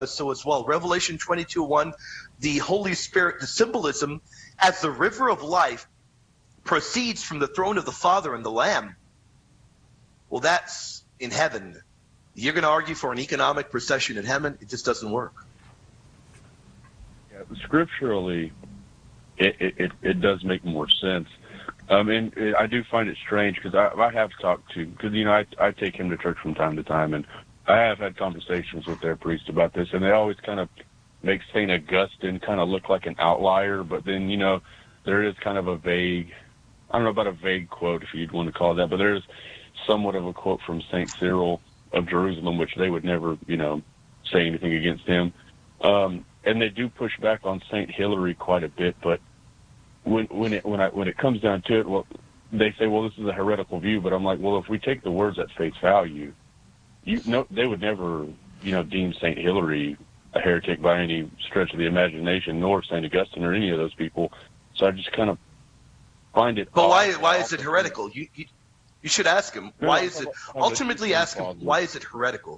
so as well. Revelation 22:1, the Holy Spirit, the symbolism as the river of life proceeds from the throne of the Father and the Lamb. Well, that's in heaven. You're going to argue for an economic procession in heaven? It just doesn't work. Yeah, scripturally, it does make more sense. And I do find it strange because I have talked to, because, I take him to church from time to time, and I have had conversations with their priest about this, and they always kind of make St. Augustine kind of look like an outlier, but then, there is kind of a vague, I don't know about a vague quote, if you'd want to call it that, but there's somewhat of a quote from St. Cyril of Jerusalem, which they would never, say anything against him. And they do push back on St. Hilary quite a bit, but when it comes down to it, well, they say, well, this is a heretical view, but I'm like, well, if we take the words at face value, they would never, deem St. Hilary a heretic by any stretch of the imagination, nor St. Augustine or any of those people. So I just kind of find it. But why is it heretical? You should ask him. Why is it? Ultimately, ask him, why is it heretical?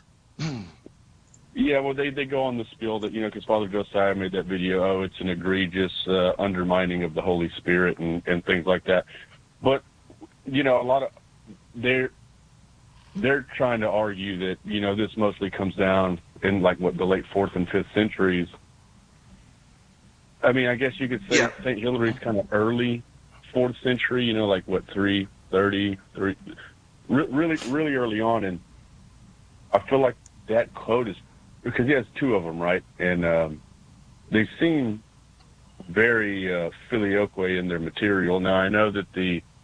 Yeah, well, they go on the spiel that, because Father Josiah made that video, it's an egregious undermining of the Holy Spirit and things like that. But, a lot of, they're trying to argue that, this mostly comes down in, the late 4th and 5th centuries. I mean, I guess you could say St. Hilary's kind of early 4th century, 330, really early on. And I feel like that quote is, because he has two of them, right? And they seem very filioque in their material. Now, I know that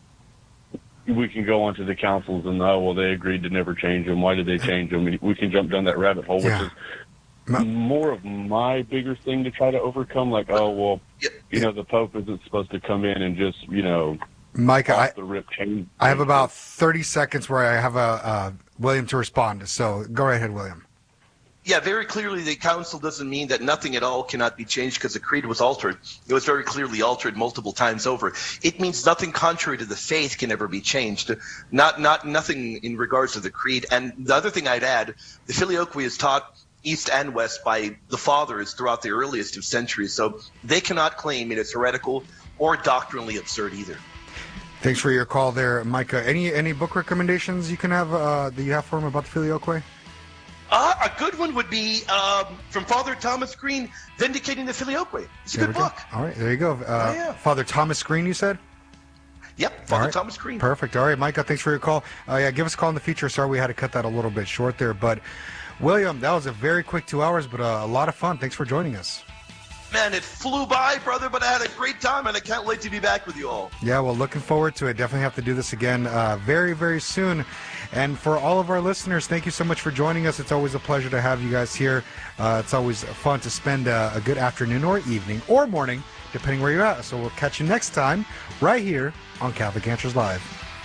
we can go onto the councils and, they agreed to never change them. Why did they change them? We can jump down that rabbit hole, which is more of my bigger thing to try to overcome. The Pope isn't supposed to come in and just, Mike, off the rip change. I have about 30 seconds where I have a William to respond. So go right ahead, William. Yeah, very clearly the council doesn't mean that nothing at all cannot be changed because the creed was altered. It was very clearly altered multiple times over. It means nothing contrary to the faith can ever be changed. Nothing in regards to the creed. And the other thing I'd add, the filioque is taught east and west by the fathers throughout the earliest of centuries. So they cannot claim it is heretical or doctrinally absurd either. Thanks for your call there, Micah. Any book recommendations you can have that you have for him about the filioque? A good one would be from Father Thomas Green, Vindicating the Filioque. It's a good book. All right, there you go. Father Thomas Green, you said? Yep, Father Thomas Green. Perfect. All right, Micah, thanks for your call. Give us a call in the future. Sorry we had to cut that a little bit short there. But, William, that was a very quick 2 hours, but a lot of fun. Thanks for joining us. Man, it flew by, brother, but I had a great time, and I can't wait to be back with you all. Yeah, well, looking forward to it. Definitely have to do this again very, very soon. And for all of our listeners, thank you so much for joining us. It's always a pleasure to have you guys here. It's always fun to spend a good afternoon or evening or morning, depending where you're at. So we'll catch you next time right here on Catholic Answers Live.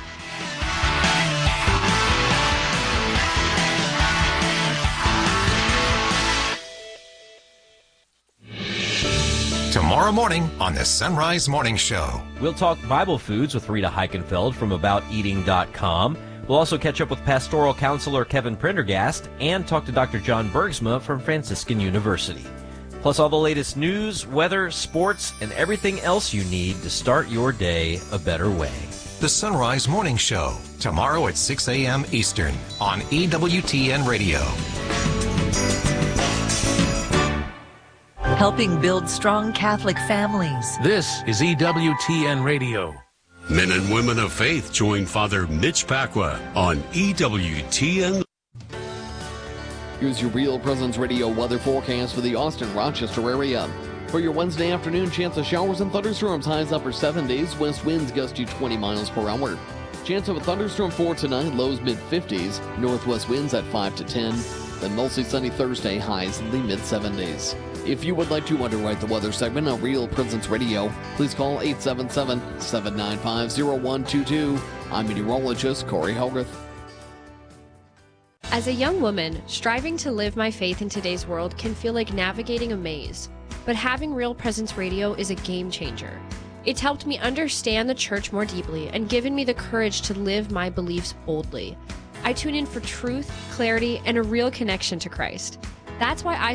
Tomorrow morning on the Sunrise Morning Show. We'll talk Bible foods with Rita Heichenfeld from AboutEating.com. We'll also catch up with pastoral counselor Kevin Prendergast and talk to Dr. John Bergsma from Franciscan University. Plus all the latest news, weather, sports, and everything else you need to start your day a better way. The Sunrise Morning Show, tomorrow at 6 a.m. Eastern on EWTN Radio. Helping build strong Catholic families. This is EWTN Radio. Men and women of faith join Father Mitch Pacwa on EWTN. Here's your Real Presence Radio weather forecast for the Austin-Rochester area. For your Wednesday afternoon, chance of showers and thunderstorms, highs upper 70s, west winds gust to 20 miles per hour. Chance of a thunderstorm for tonight, lows mid-50s, northwest winds at 5 to 10. Then mostly sunny Thursday, highs in the mid-70s. If you would like to underwrite the weather segment on Real Presence Radio, please call 877-795-0122. I'm meteorologist Corey Hogarth. As a young woman, striving to live my faith in today's world can feel like navigating a maze. But having Real Presence Radio is a game changer. It's helped me understand the church more deeply and given me the courage to live my beliefs boldly. I tune in for truth, clarity, and a real connection to Christ. That's why I